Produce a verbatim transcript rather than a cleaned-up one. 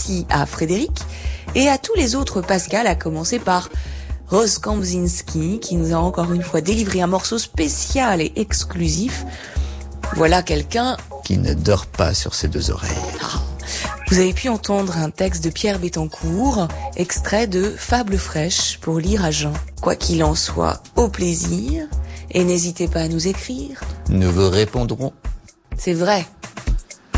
Merci à Frédéric et à tous les autres Pascal, à commencer par Rose Kamzinski, qui nous a encore une fois délivré un morceau spécial et exclusif. Voilà quelqu'un qui ne dort pas sur ses deux oreilles. Ah. Vous avez pu entendre un texte de Pierre Bettencourt, extrait de Fables fraîches pour lire à Jean. Quoi qu'il en soit, au plaisir, et n'hésitez pas à nous écrire. Nous vous répondrons. C'est vrai.